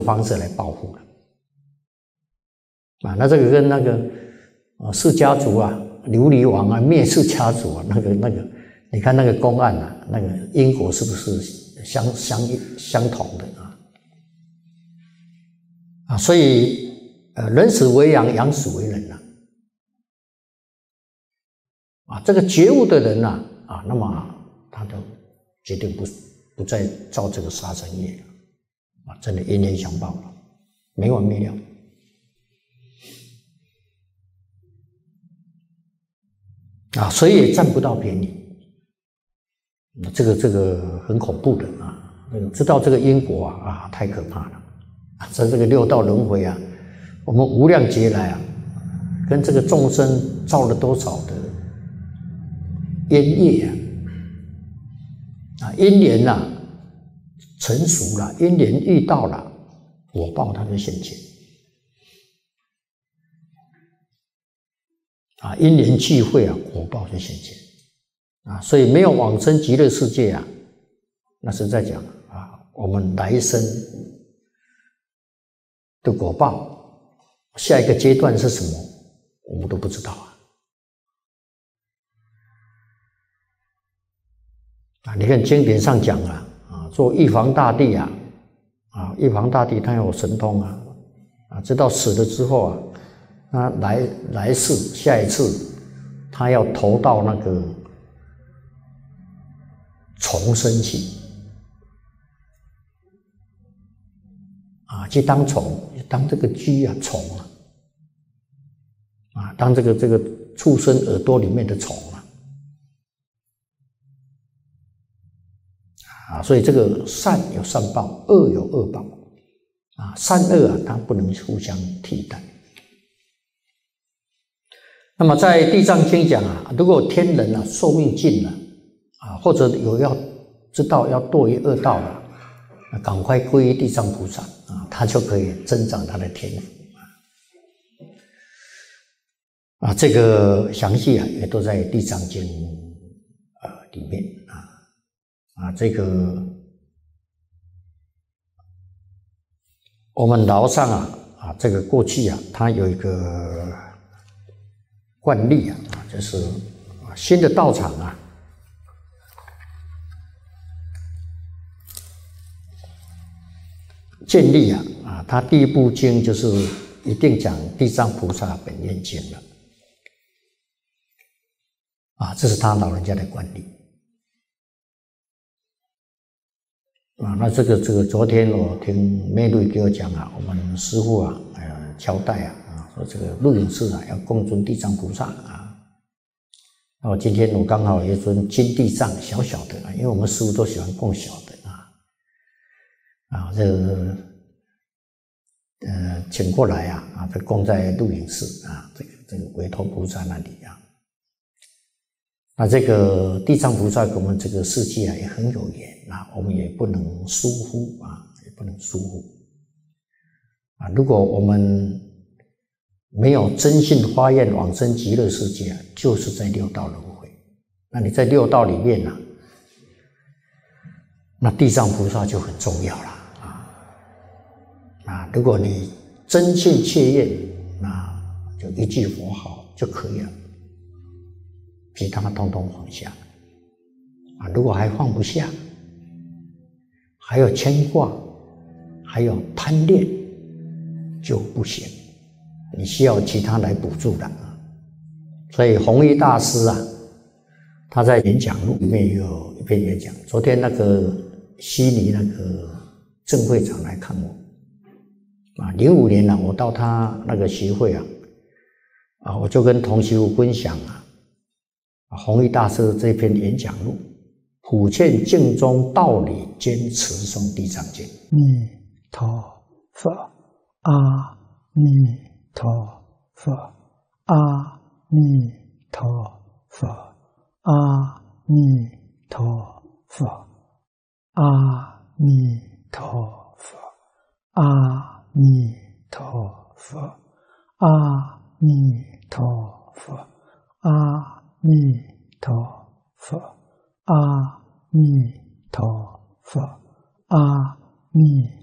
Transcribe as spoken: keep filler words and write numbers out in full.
方式来报复了。啊，那这个跟那个呃释家族啊、琉璃王啊灭释家族啊，那个那个，你看那个公案啊，那个因果是不是相相相同的啊？啊，所以呃，人死为羊，羊死为人呐、啊。啊，这个觉悟的人呐、啊，啊，那么他就决定不不再造这个杀生业了，啊，真的冤冤相报了，没完没了。啊，谁也占不到便宜，这个这个很恐怖的啊！知道这个因果啊啊，太可怕了！啊，在这个六道轮回啊，我们无量劫来啊，跟这个众生造了多少的冤业啊！啊，因缘呐成熟了，因缘遇到了，果报它就现前。啊，因缘聚会啊，果报就现前啊，所以没有往生极乐世界啊，那是在讲啊，我们来生的果报，下一个阶段是什么，我们都不知道啊。啊，你看经典上讲啊，啊，做玉皇大帝啊，啊，玉皇大帝他有神通啊，啊，直到死了之后啊。那来来世下一次，他要投到那个虫身去，啊，去当虫，当这个蛆啊虫啊，啊，当这个这个畜生耳朵里面的虫啊，啊，所以这个善有善报，恶有恶报，啊，善恶啊，它不能互相替代。那么在《地藏经》讲啊，如果天人啊寿命尽了啊，或者有要知道要堕于恶道了，那赶快皈依地藏菩萨啊，他就可以增长他的天福啊。啊，这个详细啊也都在《地藏经》呃里面啊啊，这个我们老上啊啊，这个过去啊，它有一个惯例啊，就是新的道场啊，建立啊啊，他第一部经就是一定讲地藏菩萨本愿经了啊，这是他老人家的惯例啊。那这个这个，昨天我听妹妹给我讲啊，我们师父啊，呃，交代啊。说这个录影室啊，要供尊地藏菩萨啊。那我今天我刚好有一尊金地藏，小小的啊，因为我们师父都喜欢供小的啊。啊，这个呃请过来啊啊，这供在录影室啊，这个这个韦陀菩萨那里啊。那这个地藏菩萨跟我们这个世界啊也很有缘啊，我们也不能疏忽啊，也不能疏忽啊。如果我们没有真心发愿往生极乐世界，就是在六道轮回。那你在六道里面啊，那地藏菩萨就很重要了啊啊！如果你真心切愿，那就一句佛号就可以了，其他通通放下啊。如果还放不下，还有牵挂，还有贪恋，就不行。你需要其他来补助的，所以弘一大师啊，他在演讲录里面有一篇演讲。昨天那个悉尼那个郑会长来看我啊，零五年呢、啊，我到他那个协会啊，啊，我就跟同学分享啊，弘一大师这篇演讲录，普劝净宗道理，坚持诵地藏经。弥陀佛，阿弥。陀佛，阿弥陀佛，阿弥陀佛，阿弥陀佛，阿弥陀佛，阿弥陀佛，阿弥陀佛，阿弥陀佛，阿弥